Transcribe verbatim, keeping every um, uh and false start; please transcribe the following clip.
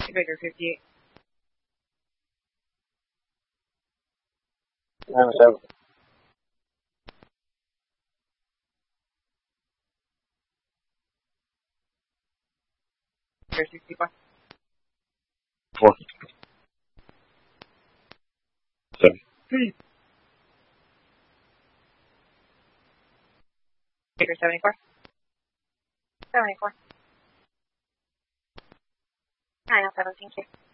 Baker fifty-eight. nine seven. Baker sixty-four. four. seven. Baker seventy-four. seventy-four. nine oh seven, thank you.